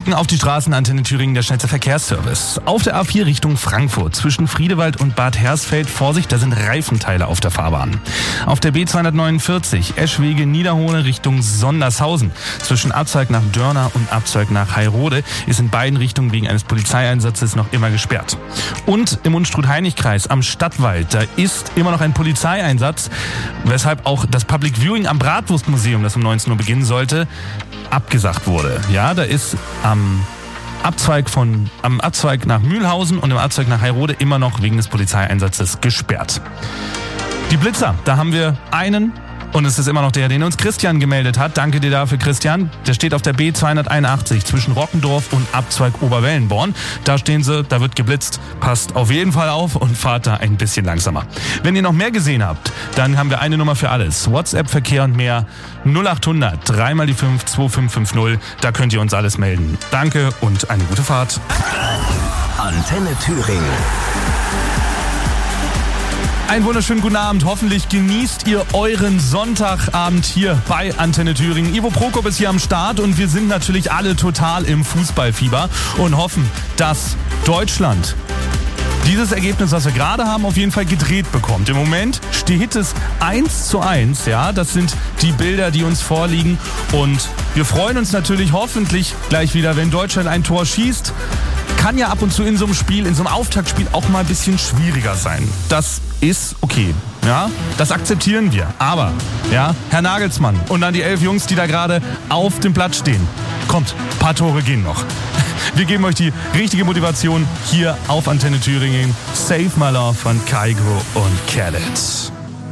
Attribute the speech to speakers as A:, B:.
A: Blicken auf die Straßen, Antenne Thüringen, der schnellste Verkehrsservice. Auf der A4 Richtung Frankfurt zwischen Friedewald und Bad Hersfeld, Vorsicht, da sind Reifenteile auf der Fahrbahn. Auf der B249 Eschwege Niederhohne Richtung Sondershausen zwischen Abzweig nach Dörna und Abzweig nach Heirode ist in beiden Richtungen wegen eines Polizeieinsatzes noch immer gesperrt. Und im Unstrut-Heinig-Kreis am Stadtwald, da ist immer noch ein Polizeieinsatz, weshalb auch das Public Viewing am Bratwurstmuseum, das um 19 Uhr beginnen sollte, abgesagt wurde. Ja, da ist am Abzweig nach Mühlhausen und im Abzweig nach Heirode immer noch wegen des Polizeieinsatzes gesperrt. Die Blitzer, da haben wir einen und es ist immer noch der, den uns Christian gemeldet hat. Danke dir dafür, Christian. Der steht auf der B281 zwischen Rockendorf und Abzweig Oberwellenborn. Da stehen sie, da wird geblitzt. Passt auf jeden Fall auf und fahrt da ein bisschen langsamer. Wenn ihr noch mehr gesehen habt, dann haben wir eine Nummer für alles. WhatsApp, Verkehr und mehr 0800 3x5 2550. Da könnt ihr uns alles melden. Danke und eine gute Fahrt.
B: Antenne Thüringen.
A: Einen wunderschönen guten Abend. Hoffentlich genießt ihr euren Sonntagabend hier bei Antenne Thüringen. Ivo Prokop ist hier am Start und wir sind natürlich alle total im Fußballfieber und hoffen, dass Deutschland dieses Ergebnis, was wir gerade haben, auf jeden Fall gedreht bekommt. Im Moment steht es 1:1. Ja, das sind die Bilder, die uns vorliegen. Und wir freuen uns natürlich hoffentlich gleich wieder, wenn Deutschland ein Tor schießt. Kann ja ab und zu in so einem Spiel, in so einem Auftaktspiel auch mal ein bisschen schwieriger sein. Das ist okay. Ja, das akzeptieren wir. Aber, ja, Herr Nagelsmann und dann die 11 Jungs, die da gerade auf dem Platz stehen. Kommt, ein paar Tore gehen noch. Wir geben euch die richtige Motivation hier auf Antenne Thüringen. Save My Love von Kygo und Khaled.